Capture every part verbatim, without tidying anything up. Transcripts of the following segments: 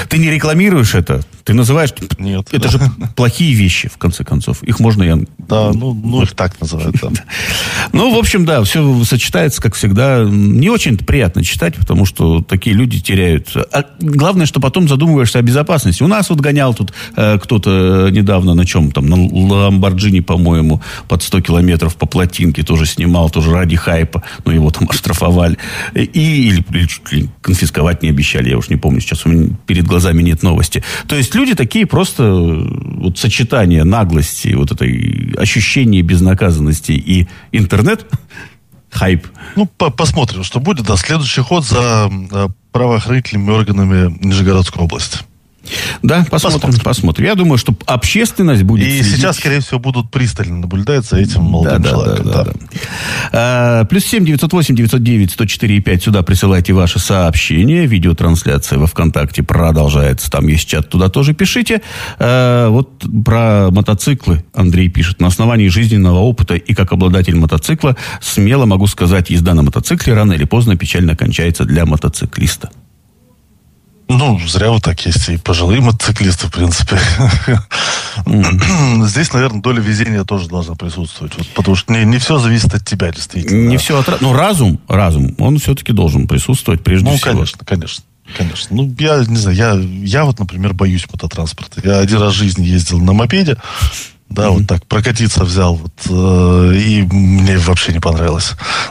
Ты не рекламируешь это? Ты называешь... Нет. Это же плохие вещи, в конце концов. Их можно... Я... Да, ну, ну их так называют, да. Ну, в общем, да, все сочетается, как всегда. Не очень приятно читать, потому что такие люди теряют. А главное, что потом задумываешься о безопасности. У нас вот гонял тут э, кто-то недавно на чем там, на Ламборджини, по-моему, под сто километров по плотинке тоже снимал, тоже ради хайпа. Но его там оштрафовали. И, или, или конфисковать не обещали, я уж не помню. Сейчас у меня перед глазами нет новости. То есть люди такие просто вот сочетание наглости, вот этой ощущение безнаказанности и интернет, хайп. Ну, по- посмотрим, что будет. Да, следующий ход за э, правоохранительными органами Нижегородской области. Да, посмотрим, посмотрим, посмотрим. Я думаю, что общественность будет... И следить. Сейчас, скорее всего, будут пристально наблюдать за этим молодым да, человеком. Да, да, да. Да. А, плюс семь девятьсот восемь девятьсот девять сто четыре пять. Сюда присылайте ваши сообщения. Видеотрансляция во ВКонтакте продолжается. Там есть чат, туда тоже пишите. А, вот про мотоциклы Андрей пишет. На основании жизненного опыта и как обладатель мотоцикла смело могу сказать, езда на мотоцикле рано или поздно печально кончается для мотоциклиста. Ну, зря вот так есть и пожилые мотоциклисты, в принципе. Mm. Здесь, наверное, доля везения тоже должна присутствовать. Вот, потому что не, не все зависит от тебя, действительно. Не все от... Ну, разум, разум, он все-таки должен присутствовать прежде ну, всего. Ну, конечно, конечно. Конечно. Ну, я не знаю, я, я вот, например, боюсь мототранспорта. Я один раз в жизни ездил на мопеде. Да, mm-hmm. вот так, прокатиться взял, вот, э, и мне вообще не понравилось.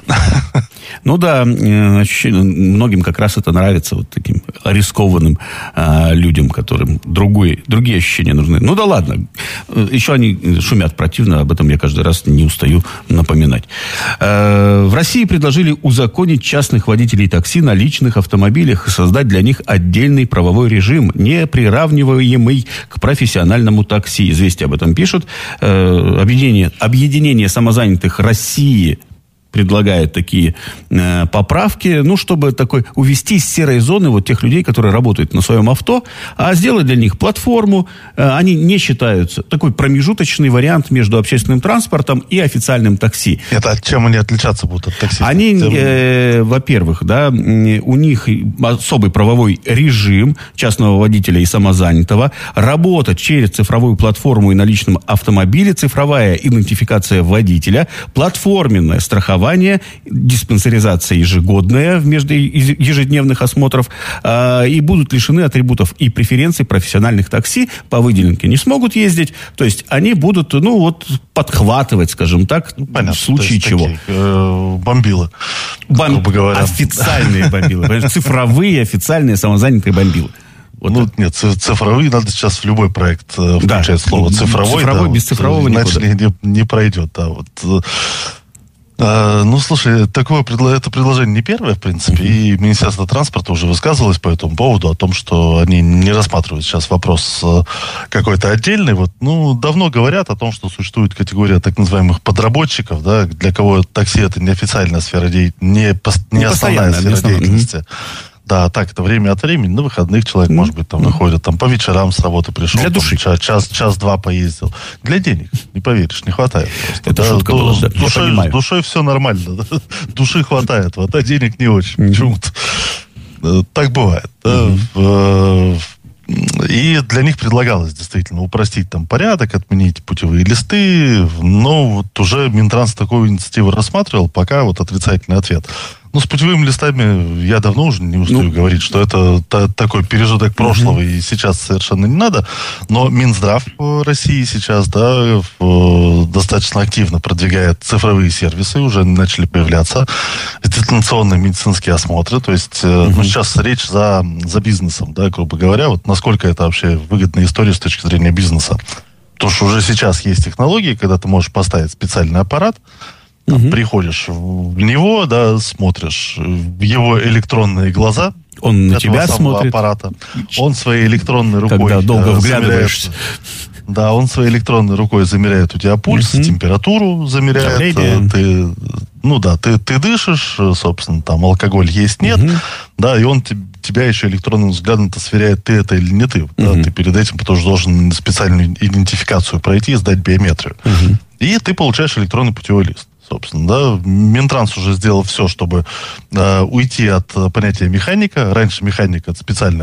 Ну да, ощущение, многим как раз это нравится, вот таким рискованным э, людям, которым другой, другие ощущения нужны. Ну да ладно, еще они шумят противно, об этом я каждый раз не устаю напоминать. Э, в России предложили узаконить частных водителей такси на личных автомобилях и создать для них отдельный правовой режим, не приравниваемый к профессиональному такси. Известия об этом пишут. Э, объединение, объединение самозанятых России предлагает такие э, поправки, ну, чтобы такой увести из серой зоны вот тех людей, которые работают на своем авто, а сделать для них платформу. Э, они не считаются. Такой промежуточный вариант между общественным транспортом и официальным такси. Это от чем они отличаться будут от такси? Они, э, во-первых, да, у них особый правовой режим частного водителя и самозанятого. Работать через цифровую платформу и на личном автомобиле, цифровая идентификация водителя, платформенное страхование, диспансеризация ежегодная вместо ежедневных осмотров, э, и будут лишены атрибутов и преференций профессиональных такси, по выделенке не смогут ездить, то есть они будут, ну, вот, подхватывать, скажем так, ну, понятно, в случае чего. Такие, э, бомбилы, Бом... грубо говоря. Официальные бомбилы, цифровые официальные самозанятые бомбилы. Вот ну, это. Нет, цифровые надо сейчас в любой проект э, включать да. слово цифровой. Цифровой, да, без вот, цифрового иначе никуда. Не, не пройдет, да, вот. А, ну, слушай, такое это предложение не первое, в принципе, и Министерство транспорта уже высказывалось по этому поводу, о том, что они не рассматривают сейчас вопрос какой-то отдельный. Вот, ну, давно говорят о том, что существует категория так называемых подработчиков, да, для кого такси это не официальная сфера деятельности, не, пост, не, не основная сфера деятельности. Mm-hmm. Да, так, это время от времени, на выходных человек, mm-hmm. может быть, там выходит, там по вечерам с работы пришел. Для души. Там, час, час-два поездил. Для денег, не поверишь, не хватает просто. Это да, шутка ду- была, да, с душой, я понимаю. С душой все нормально, да? Души хватает, вот, а денег не очень, mm-hmm. почему-то. Так бывает, да. Mm-hmm. И для них предлагалось действительно упростить там порядок, отменить путевые листы, но вот уже Минтранс такую инициативу рассматривал, пока вот отрицательный ответ. Ну, с путевыми листами я давно уже не устаю ну, говорить, что это та, такой пережиток прошлого, uh-huh. и сейчас совершенно не надо. Но Минздрав России сейчас, да, в, достаточно активно продвигает цифровые сервисы, уже начали появляться дистанционные медицинские осмотры. То есть, uh-huh. ну, сейчас речь за, за бизнесом, да, грубо говоря, вот насколько это вообще выгодная история с точки зрения бизнеса. Потому что уже сейчас есть технологии, когда ты можешь поставить специальный аппарат, Там, угу. приходишь в него, да, смотришь в его электронные глаза. Он на тебя смотрит. Аппарата. Он своей электронной рукой... Когда долго да, вглядываешься. Да, он своей электронной рукой замеряет у тебя пульс, угу. температуру замеряет. Ты, ну да, ты, ты дышишь, собственно, там алкоголь есть, нет. Угу. Да, и он тебя еще электронным взглядом-то сверяет, ты это или не ты. Угу. Да, ты перед этим тоже должен специальную идентификацию пройти и сдать биометрию. Угу. И ты получаешь электронный путевой лист. Собственно, да, Минтранс уже сделал все, чтобы э, уйти от понятия механика. Раньше механик — это специальный